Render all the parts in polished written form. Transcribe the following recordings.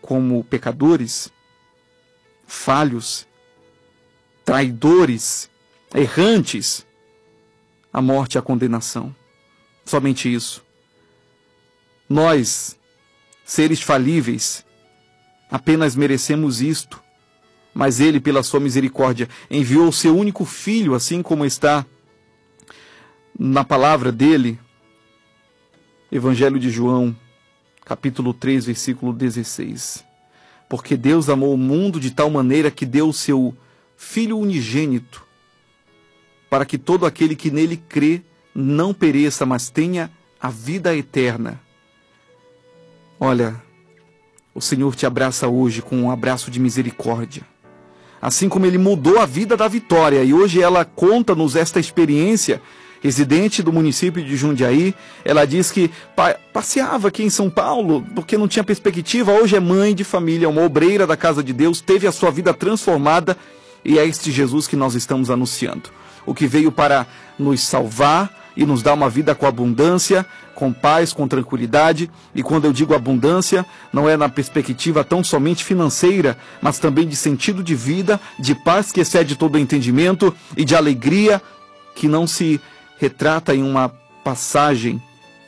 como pecadores, falhos, traidores, errantes, a morte e a condenação. Somente isso. Nós, seres falíveis, apenas merecemos isto, mas Ele, pela sua misericórdia, enviou o seu único Filho, assim como está na palavra dele, Evangelho de João, capítulo 3, versículo 16. Porque Deus amou o mundo de tal maneira que deu o seu Filho unigênito, para que todo aquele que nele crê não pereça, mas tenha a vida eterna. Olha, o Senhor te abraça hoje com um abraço de misericórdia. Assim como Ele mudou a vida da Vitória, e hoje ela conta-nos esta experiência. Residente do município de Jundiaí, ela diz que passeava aqui em São Paulo porque não tinha perspectiva. Hoje é mãe de família, uma obreira da casa de Deus, teve a sua vida transformada, e é este Jesus que nós estamos anunciando. O que veio para nos salvar e nos dar uma vida com abundância, com paz, com tranquilidade. E quando eu digo abundância, não é na perspectiva tão somente financeira, mas também de sentido de vida, de paz que excede todo o entendimento e de alegria que não se retrata em uma passagem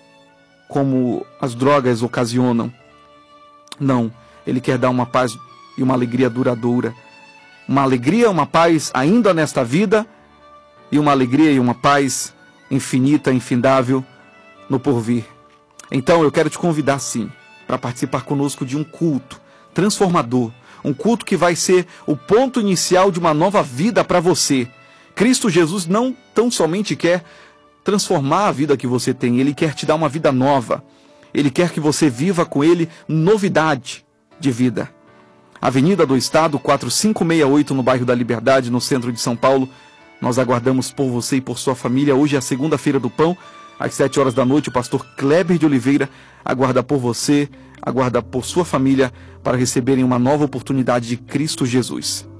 como as drogas ocasionam. Não, Ele quer dar uma paz e uma alegria duradoura. Uma alegria, uma paz ainda nesta vida, e uma alegria e uma paz infinita, infindável no porvir. Então eu quero te convidar sim, para participar conosco de um culto transformador, um culto que vai ser o ponto inicial de uma nova vida para você. Cristo Jesus não tão somente quer transformar a vida que você tem, Ele quer te dar uma vida nova. Ele quer que você viva com Ele novidade de vida. Avenida do Estado, 4568, no bairro da Liberdade, no centro de São Paulo. Nós aguardamos por você e por sua família. Hoje é a segunda-feira do pão, às 7 horas da noite. O pastor Kleber de Oliveira aguarda por você, aguarda por sua família, para receberem uma nova oportunidade de Cristo Jesus.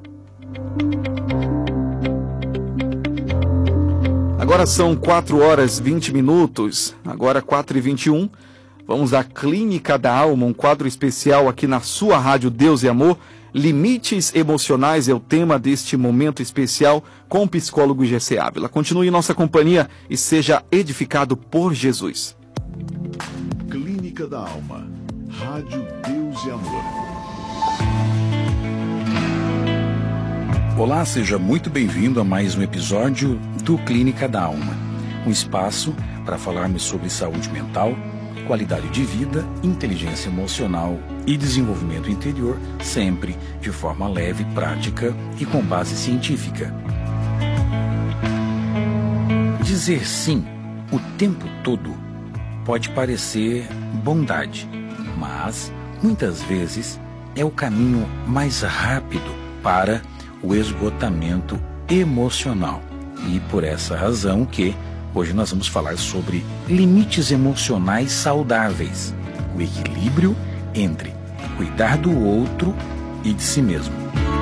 Agora são 4 horas 20 minutos, agora 4h21. Vamos à Clínica da Alma, um quadro especial aqui na sua rádio Deus e Amor. Limites emocionais é o tema deste momento especial com o psicólogo Gessé Ávila. Continue em nossa companhia e seja edificado por Jesus. Clínica da Alma, rádio Deus e Amor. Olá, seja muito bem-vindo a mais um episódio do Clínica da Alma, um espaço para falarmos sobre saúde mental, qualidade de vida, inteligência emocional e desenvolvimento interior, sempre de forma leve, prática e com base científica. Dizer sim o tempo todo pode parecer bondade, mas muitas vezes é o caminho mais rápido para o esgotamento emocional. E por essa razão que hoje nós vamos falar sobre limites emocionais saudáveis, o equilíbrio entre cuidar do outro e de si mesmo.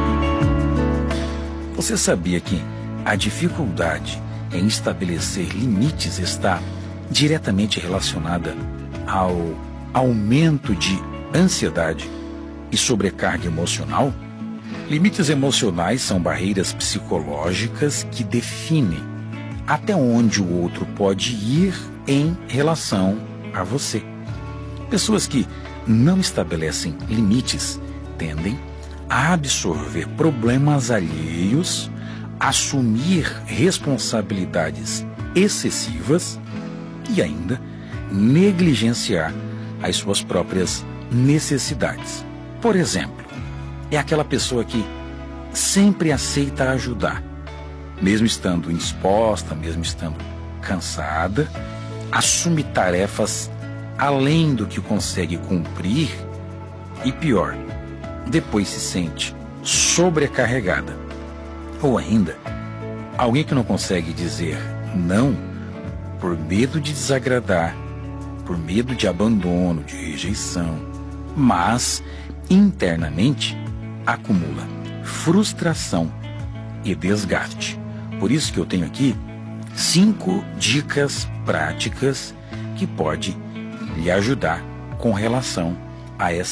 Você sabia que a dificuldade em estabelecer limites está diretamente relacionada ao aumento de ansiedade e sobrecarga emocional? Limites emocionais são barreiras psicológicas que definem até onde o outro pode ir em relação a você. Pessoas que não estabelecem limites tendem a absorver problemas alheios, assumir responsabilidades excessivas e ainda negligenciar as suas próprias necessidades. Por exemplo, é aquela pessoa que sempre aceita ajudar, mesmo estando indisposta, mesmo estando cansada, assume tarefas além do que consegue cumprir e, pior, depois se sente sobrecarregada. Ou ainda, alguém que não consegue dizer não por medo de desagradar, por medo de abandono, de rejeição, mas internamente acumula frustração e desgaste. Por isso que eu tenho aqui 5 dicas práticas que pode lhe ajudar com relação a essa